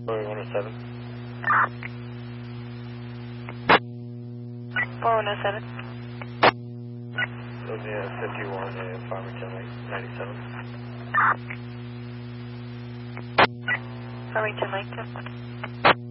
407. 4107. Sylvia 51 and Farmington Lake 97. Farmington Lake.